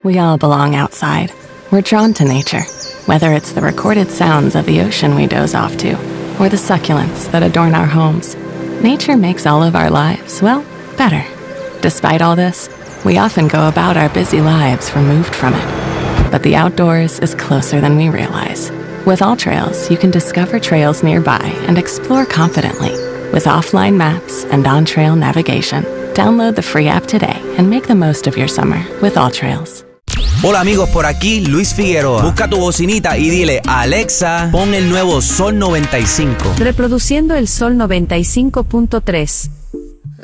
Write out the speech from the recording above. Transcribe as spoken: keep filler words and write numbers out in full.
We all belong outside. We're drawn to nature, whether it's the recorded sounds of the ocean we doze off to, or the succulents that adorn our homes. Nature makes all of our lives, well, better. Despite all this, we often go about our busy lives removed from it. But the outdoors is closer than we realize. With AllTrails, you can discover trails nearby and explore confidently. With offline maps and on-trail navigation, download the free app today and make the most of your summer with AllTrails. Hola amigos, por aquí Luis Figueroa. Busca tu bocinita y dile a Alexa, pon el nuevo Sol noventa y cinco. Reproduciendo el Sol noventa y cinco punto tres.